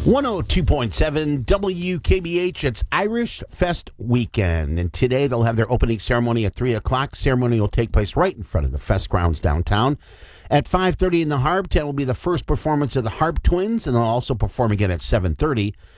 102.7 WKBH. It's Irish Fest weekend, and today they'll have their opening ceremony at 3 o'clock. Ceremony will take place right in front of the Fest grounds downtown. At 5:30 in the Harp, 10 will be the first performance of the Harp Twins, and they'll also perform again at 7:30.